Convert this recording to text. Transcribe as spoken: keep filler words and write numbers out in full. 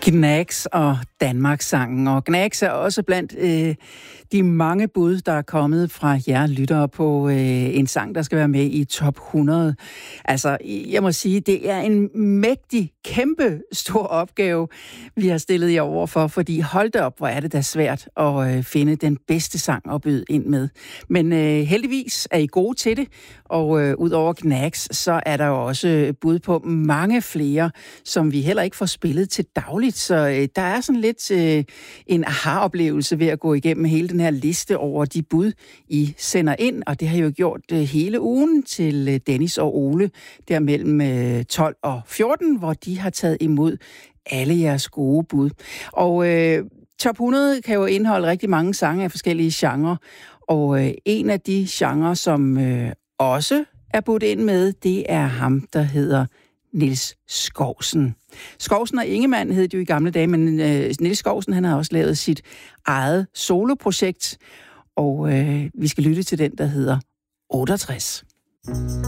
Gnags og Danmarkssangen. Og Gnags er også blandt øh, de mange bud, der er kommet fra jer lyttere på øh, en sang, der skal være med i top hundrede. Altså, jeg må sige, det er en mægtig, kæmpe stor opgave, vi har stillet jer over for, fordi hold da op, hvor er det da svært at øh, finde den bedste sang at byde ind med. Men øh, heldigvis er I gode til det, og øh, ud over Gnags, så er der jo også bud på mange flere, som vi heller ikke får spillet til dagligt. Så øh, der er sådan lidt øh, en aha-oplevelse ved at gå igennem hele den her liste over de bud, I sender ind. Og det har jo gjort øh, hele ugen til øh, Dennis og Ole, der mellem øh, tolv og fjorten, hvor de har taget imod alle jeres gode bud. Og øh, top hundrede kan jo indeholde rigtig mange sange af forskellige genrer. Og øh, en af de genrer, som øh, også er budt ind med, det er ham, der hedder Niels Skousen. Skousen og Ingemann hed det jo i gamle dage, men øh, Niels Skousen, han har også lavet sit eget soloprojekt, og øh, vi skal lytte til den, der hedder otteogtres.